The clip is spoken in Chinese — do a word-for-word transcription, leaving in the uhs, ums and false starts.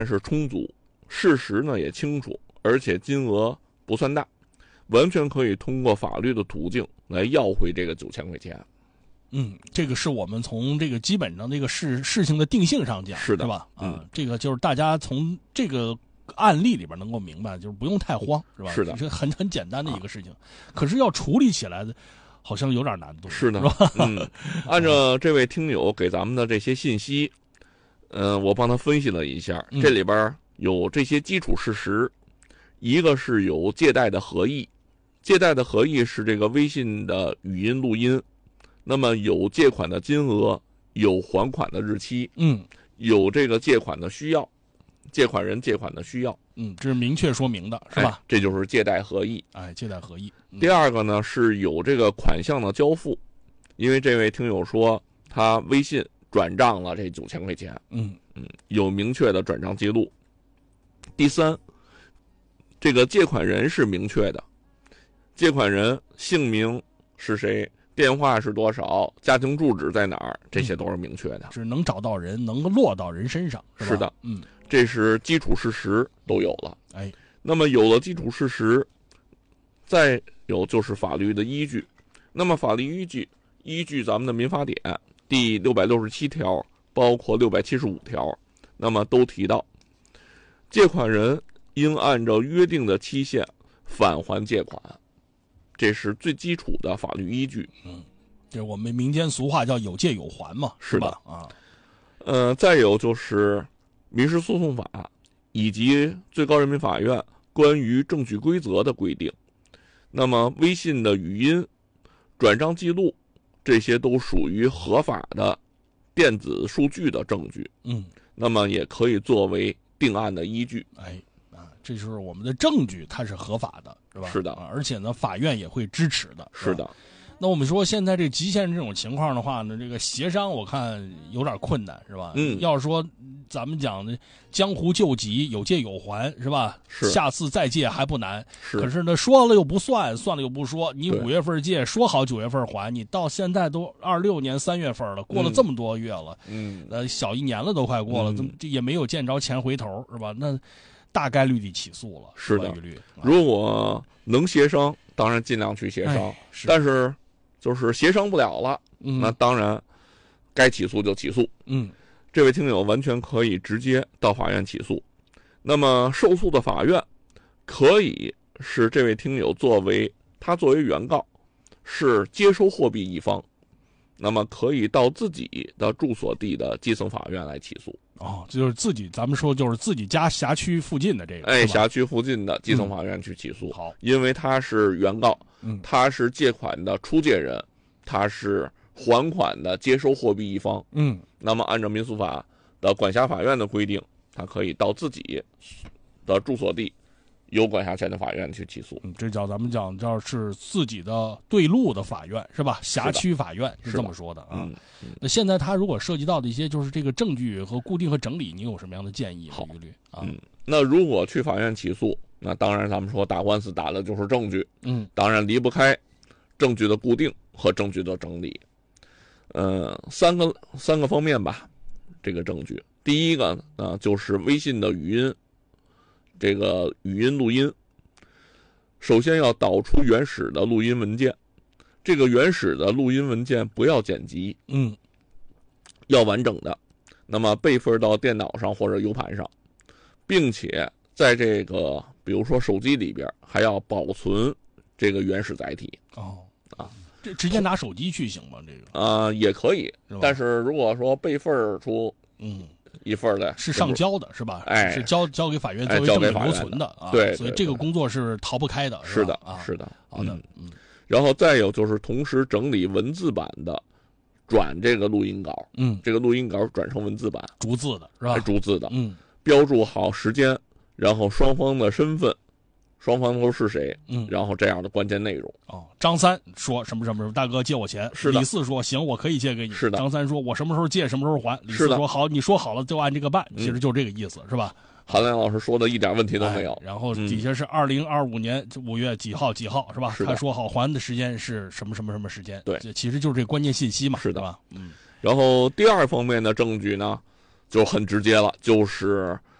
是充足，事实呢也清楚，而且金额不算大，完全可以通过法律的途径来要回这个九千块钱。 嗯，这个是我们从这个基本上这个事事情的定性上讲， 是的， 是吧？ 嗯， 啊，这个就是大家从这个案例里边能够明白，就是不用太慌，是吧？ 是的， 是很很简单的一个事情，啊、可是要处理起来的，好像有点难度。 是的， 是吧？ 嗯，按照这位听友给咱们的这些信息，嗯、呃，我帮他分析了一下，这里边有这些基础事实，一个是有借贷的合意，借贷的合意是这个微信的语音录音。那么有借款的金额，有还款的日期， 嗯， 有这个借款的需要，借款人借款的需要， 嗯，这是明确说明的，是吧？ 哎、这就是借贷合意。 哎，借贷合意。 嗯、第二个呢是有这个款项的交付，因为这位听友说他微信转账了这九千块钱， 嗯嗯，有明确的转账记录。第三，这个借款人是明确的，借款人姓名是谁？电话是多少？家庭住址在哪儿？这些都是明确的， 是能找到人，能落到人身上，是吧？ 是的， 嗯， 这是基础事实都有了。 哎， 那么有了基础事实，再有就是法律的依据。那么法律依据，依据咱们的民法典第六百六十七条，包括六百七十五条，那么都提到，借款人应按照约定的期限返还借款。这是最基础的法律依据。 嗯，这我们民间俗话叫有借有还嘛， 是吧？啊， 呃，再有就是民事诉讼法以及最高人民法院关于证据规则的规定。那么微信的语音、转账记录，这些都属于合法的电子数据的证据。 嗯， 那么也可以作为定案的依据。 哎。这就是我们的证据，它是合法的，是吧？ 是的， 啊、而且呢，法院也会支持的。 是的。 那我们说现在这极限这种情况的话呢，这个协商我看有点困难，是吧？ 嗯。 要是说咱们讲的江湖救急，有借有还，是吧？ 是。 下次再借还不难。 是。 可是呢，说了又不算，算了又不说。你五月份借，说好九月份还，你到现在都二六年三月份了，过了这么多月了， 嗯， 呃，小一年了都快过了，这、嗯、也没有见着钱回头，是吧？那。大概率地起诉了， 是的。 率如果能协商，当然尽量去协商。 哎、是但是，就是协商不了了， 嗯、 那当然该起诉就起诉。 嗯， 这位听友完全可以直接到法院起诉。那么，受诉的法院可以是这位听友作为他作为原告，是接收货币一方，那么可以到自己的住所地的基层法院来起诉。 哦，就是自己，咱们说就是自己家辖区附近的这个， 哎，辖区附近的基层法院去起诉。 嗯、好， 因为他是原告， 嗯， 他是借款的出借人，他是还款的接收货币一方， 嗯， 那么按照民诉法的管辖法院的规定，他可以到自己的住所地有管辖权的法院去起诉。 嗯，这叫咱们讲叫是自己的对路的法院，是吧？辖区法院是这么说的啊。 嗯嗯、 那现在他如果涉及到的一些就是这个证据和固定和整理，你有什么样的建议和疑虑啊？ 嗯，那如果去法院起诉，那当然咱们说打官司打的就是证据， 嗯， 当然离不开证据的固定和证据的整理。呃，三个三个方面吧，这个证据，第一个呢就是微信的语音。这个语音录音，首先要导出原始的录音文件，这个原始的录音文件不要剪辑， 嗯， 要完整的，那么备份到电脑上或者 U 盘上，并且在这个比如说手机里边还要保存这个原始载体。 哦，啊，这直接拿手机去行吗？这个啊、呃、也可以，但是如果说备份出， 嗯。 一份的是上交的是吧？ 哎， 是交交给法院作为证据留存的啊。 对， 所以这个工作是逃不开的。 是的啊， 是的。 好的，嗯。 然后再有就是同时整理文字版的，转这个录音稿， 嗯， 这个录音稿转成文字版， 逐字的是吧？ 逐字的， 嗯， 标注好时间，然后双方的身份。双方都是谁？ 嗯， 然后这样的关键内容。 哦，张三说什么什么什么，大哥借我钱。 是的。 李四说行，我可以借给你。 是的。 张三说我什么时候借什么时候还。李四说好，你说好了就按这个办。其实就这个意思， 嗯、 是吧？ 韩亮老师说的一点问题都没有。 哎、然后底下是二零二五年五月几号几号，是吧？ 是他说好还的时间是什么什么什么时间？ 对， 其实就是这关键信息嘛， 是的吧？嗯。 然后第二方面的证据呢，就很直接了，就是